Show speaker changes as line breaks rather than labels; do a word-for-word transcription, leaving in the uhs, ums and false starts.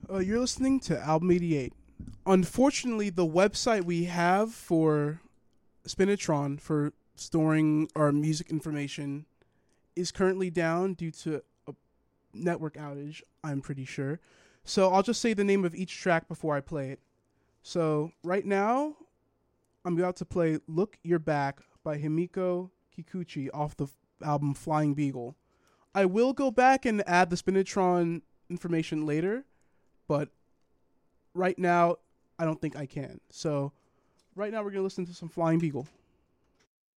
Uh, you're listening to Album eighty-eight. Unfortunately, the website we have for Spinitron for storing our music information is currently down due to a network outage, I'm pretty sure. So I'll just say the name of each track before I play it. So right now, I'm about to play Look You're Back by Himiko Kikuchi off the f- album Flying Beagle. I will go back and add the Spinitron information later, but right now, I don't think I can. So right now, we're going to listen to some Flying Beagle.